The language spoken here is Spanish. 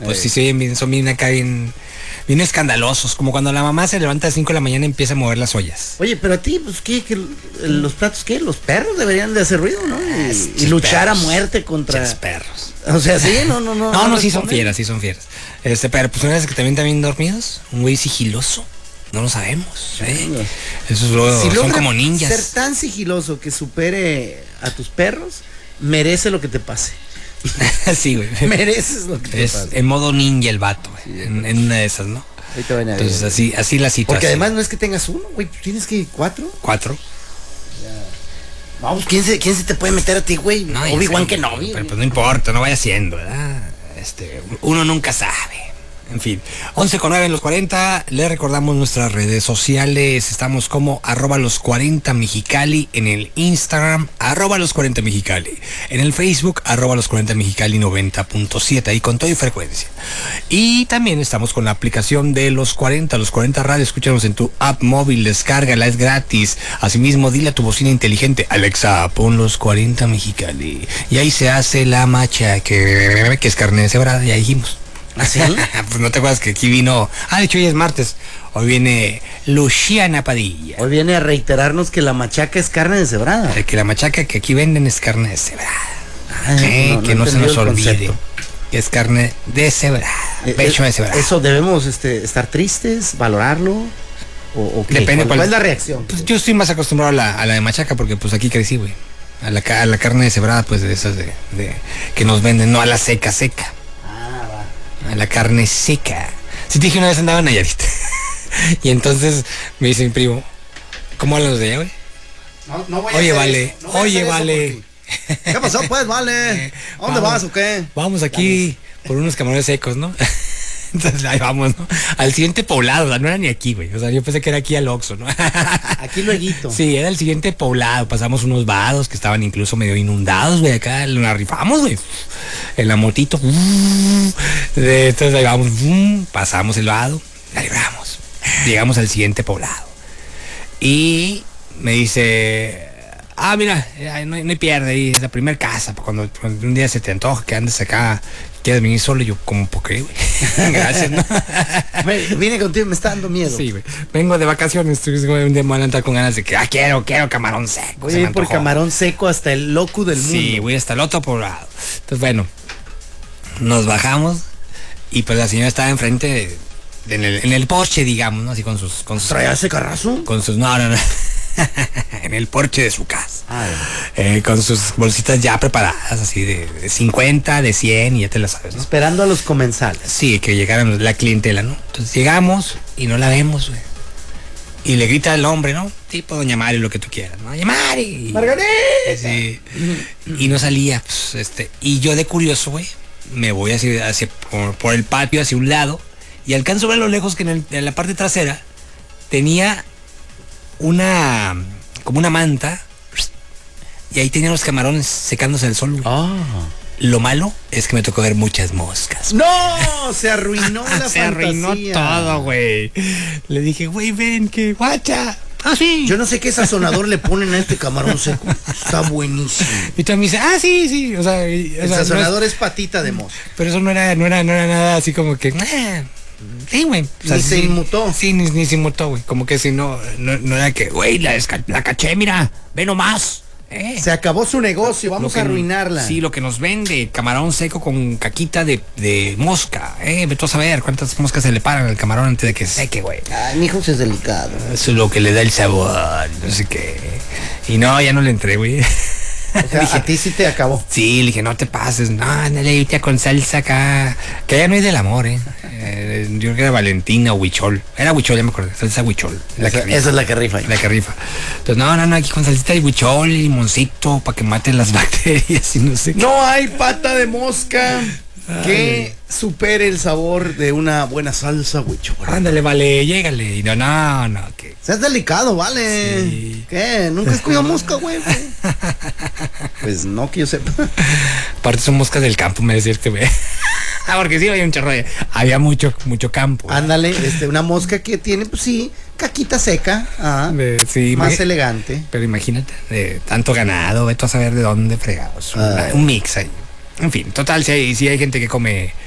pues sí se oyen bien, son bien acá, bien escandalosos, como cuando la mamá se levanta a las 5 de la mañana y empieza a mover las ollas. Oye, pero a ti, pues, ¿qué? ¿Los platos qué? Los perros deberían de hacer ruido, ¿no? Y luchar a muerte contra... Los perros. O sea, sí, no. No, sí son fieras, sí son fieras. Pero pues una vez que también dormidos, un güey sigiloso, no lo sabemos, ¿eh? Esos luego Si son como ninjas. ser tan sigiloso que supere a tus perros, merece lo que te pase. Sí, güey. Mereces lo que te pase. En modo ninja el vato, güey, en una de esas, ¿no? Entonces así la situación. Porque además no es que tengas uno, güey, tienes que 4. 4. Vamos, ¿quién se te puede meter a ti, güey? No, Obi-Wan que no, pero pues no importa, no vaya siendo, ¿verdad? Uno nunca sabe. En fin, 11:09 en los 40. Les recordamos nuestras redes sociales. Estamos como @los40mexicali en el Instagram, @los40mexicali. En el Facebook, @los40mexicali 90.7, ahí con todo y frecuencia. Y también estamos con la aplicación de Los 40 Radio. Escúchanos en tu app móvil, descárgala, es gratis. Asimismo, dile a tu bocina inteligente: Alexa, pon Los 40 Mexicali. Y ahí se hace la machaca, que es carne deshebrada, ya dijimos. ¿Ah, sí? Pues no te acuerdas que aquí vino... de hecho hoy es martes. Hoy viene Luciana Padilla. Hoy viene a reiterarnos que la machaca es carne deshebrada. Que la machaca que aquí venden es carne deshebrada. Que no se nos olvide. Que es carne deshebrada. Pecho deshebrado. Eso debemos estar tristes, valorarlo. ¿O qué? Depende ¿Cuál es la reacción? Pues yo estoy más acostumbrado a la de machaca porque pues aquí crecí, güey. A la carne deshebrada, pues de esas de que nos venden, no a la seca. A la carne seca. Sí, te dije una vez andaba en Nayarit. Y entonces me dice mi primo, ¿cómo hablan los de allá, güey? No voy a Oye, hacer vale. eso. No voy a Oye, hacer eso vale. ¿Qué pasó, pues, vale? ¿A dónde vas o qué? Vamos aquí por unos camarones secos, ¿no? Entonces ahí vamos, ¿no? Al siguiente poblado, o sea, no era ni aquí, güey. O sea, yo pensé que era aquí al Oxxo, ¿no? Aquí lueguito. Sí, era el siguiente poblado. Pasamos unos vados que estaban incluso medio inundados, güey. Acá la rifamos, güey. En la motito. Entonces ahí vamos. Pasamos el vado. La libramos. Llegamos al siguiente poblado. Y me dice... mira, no hay pierde ahí. Es la primera casa. Cuando un día se te antoja que andes acá... ¿Quieres venir solo? Y yo, ¿cómo por qué, güey? Gracias, ¿no? Vine contigo, me está dando miedo. Sí, güey. Vengo de vacaciones, un día me van a entrar con ganas de que, quiero camarón seco. Voy a ir por camarón seco hasta el loco del mundo. Sí, voy hasta el otro poblado. Entonces, bueno, nos bajamos y pues la señora estaba enfrente en el porche, digamos, ¿no? Así con sus... ¿Traía ese carrazo? Con sus... No. En el porche de su casa. Con sus bolsitas ya preparadas, así de 50, de 100, y ya te las sabes, ¿no? Esperando a los comensales. Sí, que llegaran la clientela, ¿no? Entonces llegamos y no la vemos, güey. Y le grita al hombre, ¿no? Tipo Doña Mari, lo que tú quieras, ¿no? ¡Doña Mari! ¡Margarita! Sí. Y no salía, pues, y yo de curioso, güey, me voy hacia por el patio, hacia un lado, y alcanzo a ver a lo lejos que en la parte trasera tenía como una manta, y ahí tenían los camarones secándose al sol, güey. Lo malo es que me tocó ver muchas moscas. ¡No! Se arruinó la fantasía. Se arruinó todo, güey. Le dije, güey, ven, que guacha. Sí. Yo no sé qué sazonador le ponen a este camarón seco. Está buenísimo. Y tú me dices, sí. O sea, el sazonador es patita de mosca. Pero eso no era nada así como que... Sí, güey. O sea, ni se inmutó. Sí, ni se inmutó, güey. Como que si no era que, güey, la caché, mira, ve nomás. Se acabó su negocio, vamos a arruinarla. Sí, lo que nos vende, camarón seco con caquita de mosca. Vete a saber cuántas moscas se le paran al camarón antes de que seque, güey. Ay, mi hijo es delicado. Eso es lo que le da el sabor, no sé qué. Y no, ya no le entré, güey. O sea, dije, a ti sí te acabó. Sí, le dije, no te pases, no, ándale, con salsa acá. Que ya no es del amor, yo creo que era Valentina o Huichol. Era Huichol, ya me acordé, salsa Huichol. Esa es la que rifa. La que rifa. Entonces, no, aquí con salsita de Huichol y limoncito para que maten las bacterias y no sé qué. No hay pata de mosca que supere el sabor de una buena salsa Huichol. Ándale, vale, llégale. Y no, que... Seas delicado, vale. Sí. ¿Qué? ¿Nunca has comido mosca, güey? Pues no, que yo sepa. Aparte son moscas del campo, me decirte, güey. Porque sí, había un chorro había mucho campo. Ándale, una mosca que tiene, pues sí, caquita seca. Sí, más elegante. Pero imagínate, de tanto ganado, vete a saber de dónde fregados. Un mix ahí. En fin, total, si hay gente que come